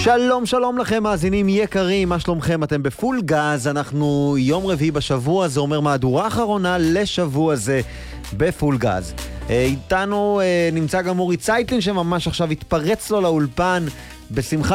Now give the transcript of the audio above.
שלום, שלום לכם, מאזינים יקרים, מה שלומכם? אתם בפול גז, אנחנו יום רביעי בשבוע, זה אומר מהדורה אחרונה לשבוע זה בפול גז. איתנו נמצא גם אורי צייטלין שממש עכשיו התפרץ לו לאולפן, בשמחה